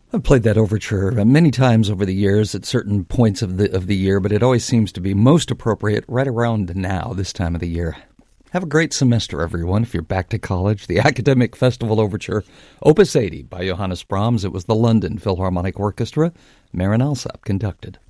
I've played that overture many times over the years at certain points of the year, but it always seems to be most appropriate right around now, this time of the year. Have a great semester, everyone, if you're back to college. The Academic Festival Overture, Opus 80 by Johannes Brahms. It was the London Philharmonic Orchestra. Marin Alsop conducted.